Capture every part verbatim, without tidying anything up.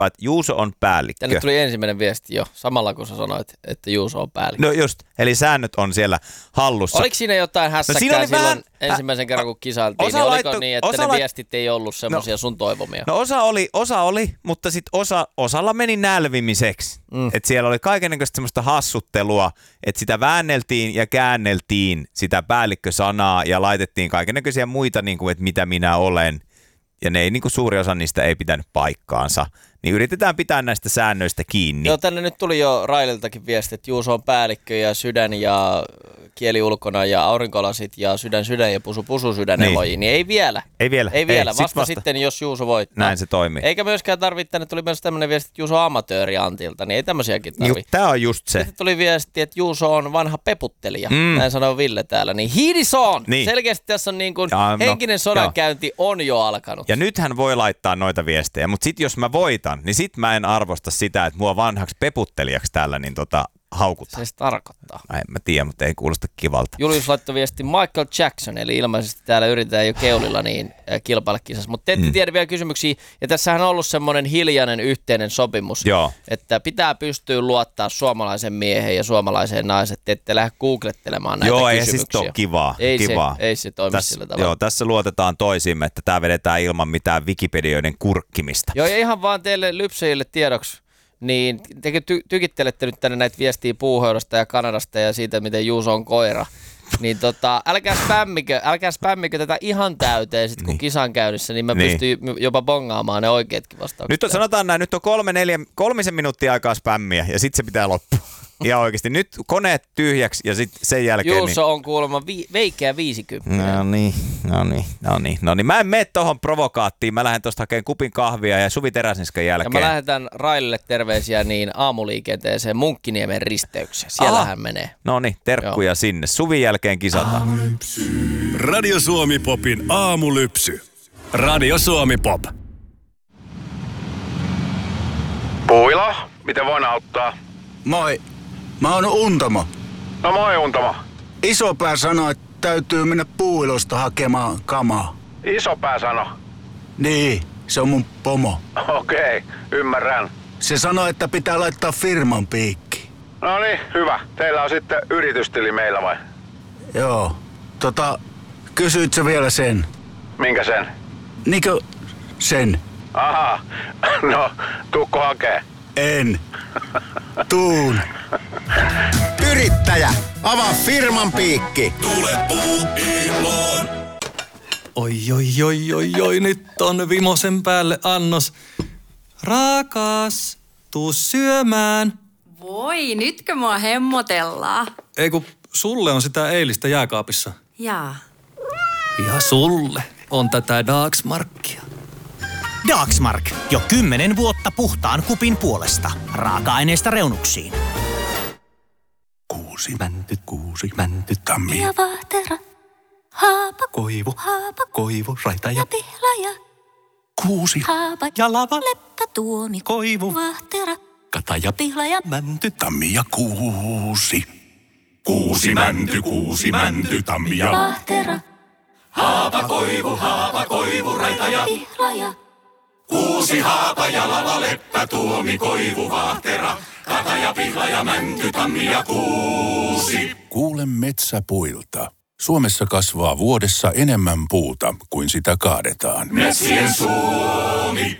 että Juuso on päällikkö. Tänne tuli ensimmäinen viesti jo, samalla kun sä sanoit, että Juuso on päällikkö. No just, eli säännöt on siellä hallussa. Oliko siinä jotain hässäkkää no, silloin vähän, ensimmäisen kerran, kun kisailtiin? Niin oliko laitto, niin, että ne lait... viestit ei ollut semmoisia no, sun toivomia? No osa oli, osa oli, mutta sitten osa, osalla meni nälvimiseksi. Mm. Että siellä oli kaikennäköistä semmoista hassuttelua, että sitä väänneltiin ja käänneltiin sitä päällikkösanaa ja laitettiin kaikennäköisiä muita, niin kuin, että mitä minä olen. Ja ne ei, niin kuin suuri osa niistä ei pitänyt paikkaansa. Niin yritetään pitää näistä säännöistä kiinni. Joo, tänne nyt tuli jo Raililtakin viesti, että Juuso on päällikkö ja sydän ja kieli ulkona ja aurinkolasit ja sydän sydän ja pusu pusu sydäneloji. Niin. niin ei vielä. Ei vielä. Ei vielä. Ei, vasta, vasta sitten, jos Juuso voittaa. Näin se toimii. Eikä myöskään tarvitse, tänne tuli myös tämmöinen viesti, että Juuso on amatööri Antilta, niin ei tämmöisiäkin tarvitse. Tää on just se. Sitten tuli viesti, että Juuso on vanha peputtelija. Mm. Näin sanoo Ville täällä. Niin hiidis on! Niin. Selkeästi tässä on niin kuin ja, henkinen no, sodankäynti joo. on jo alkanut. Ja nythän voi laittaa noita viestejä, mutta sit jos mä voitan, niin sit mä en arvosta sitä, että mua vanhaksi peputtelijaksi täällä niin tota haukutaan. Se tarkoittaa. En mä tiedä, mutta ei kuulosta kivalta. Julius laittoi viesti Michael Jackson, eli ilmeisesti täällä yritetään jo keulilla niin äh, kilpailukisassa. Mutta te ette mm. tiedä vielä kysymyksiä, ja tässähän on ollut semmoinen hiljainen yhteinen sopimus, Joo. että pitää pystyä luottaa suomalaisen miehen ja suomalaiseen naisen, että ette lähde googlettelemaan näitä Joo, kysymyksiä. Joo, ei siis ole kivaa. Ei, kivaa. Se, ei se toimi tässä, sillä tavalla. Joo, tässä luotetaan toisimme, että tämä vedetään ilman mitään Wikipedioiden kurkkimista. Joo, ja ihan vaan teille lypsäjille tiedoksi. Niin te ty- tykittelette nyt tänne näitä viestiä Puuhoidosta ja Kanadasta ja siitä, miten Juuso on koira. Niin tota, älkää spämmikö, älkää spämmikö tätä ihan täyteen sit kun niin. kisan käynnissä, niin mä niin. pystyn jopa bongaamaan ne oikeatkin vastaukset. Nyt on, sanotaan näin, nyt on kolme, neljä, kolmisen minuuttia aikaa spämmiä ja sitten se pitää loppua. Ihan oikeasti. Nyt koneet tyhjäksi ja sitten sen jälkeen... Juuso niin... on kuulemma vi- veikeä viisikymmentä. No niin, no niin, no niin, no niin. Mä en mene tohon provokaattiin. Mä lähden tosta hakemaan kupin kahvia ja Suvi Teräsniskan jälkeen. Ja mä lähetän Railille terveisiä niin aamuliikenteeseen Munkkiniemen risteykseen. Siellähän Aha. menee. No niin, terkkuja Joo. sinne. Suvin jälkeen kisataan. Aamulypsy. Radio Suomi Popin aamulypsy. Radio Suomi Pop. Puilo, miten voin auttaa? Moi. Mä oon Untamo. No moi Untamo. Isopää sanoi, että täytyy mennä Puuilosta hakemaan kamaa. Isopää sano? Niin, se on mun pomo. Okei, okay, ymmärrän. Se sanoi, että pitää laittaa firman piikki. No niin, hyvä. Teillä on sitten yritystili meillä vai? Joo. Tota, kysyit sä vielä sen? Minkä sen? Niinkö sen? Aha, no tuukko hakee? En. Tuun. Yrittäjä, avaa firman piikki. Tule Puuiloon. Oi, oi, oi, oi, oi, nyt on vimosen päälle annos. Rakas, tuu syömään. Voi, nytkö mua hemmotellaan? Ei kun sulle on sitä eilistä jääkaapissa. Jaa. Ja sulle on tätä Dagsmarkia. Dagsmark. Jo kymmenen vuotta puhtaan kupin puolesta. Raaka-aineista reunuksiin. Kuusi mänty, kuusi mänty, tammi. Ja vahtera. Haapa. Koivu. Haapa. Koivu, raita ja pihlaja. Kuusi. Haapa. Ja lava. Leppä, tuomi. Koivu. Vahtera. Kata ja pihlaja. Mänty, tammi ja kuusi. Kuusi mänty, kuusi mänty, tammi ja vahtera. Haapa, koivu, haapa, koivu, raita ja pihlaja. Kuusi haapa ja lava, leppä, tuomi, koivu, vahtera, kata ja pihlaja, mänty, tammi ja kuusi. Kuule metsäpuilta. Suomessa kasvaa vuodessa enemmän puuta kuin sitä kaadetaan. Metsien Suomi.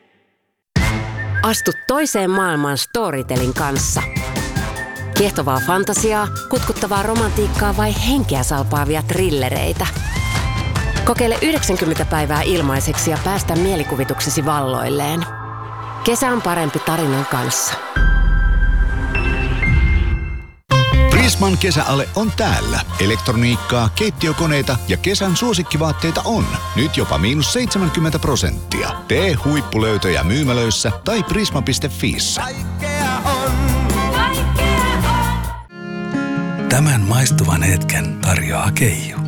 Astu toiseen maailmaan Storytelin kanssa. Kiehtovaa fantasiaa, kutkuttavaa romantiikkaa vai henkeä salpaavia trillereitä. Kokeile yhdeksänkymmentä päivää ilmaiseksi ja päästä mielikuvituksesi valloilleen. Kesä on parempi tarinan kanssa. Prisman kesäale on täällä. Elektroniikkaa, keittiökoneita ja kesän suosikkivaatteita on. Nyt jopa miinus seitsemänkymmentä prosenttia. Tee huippulöytöjä myymälöissä tai prisma piste fiissä. Tämän maistuvan hetken tarjoaa Keijo.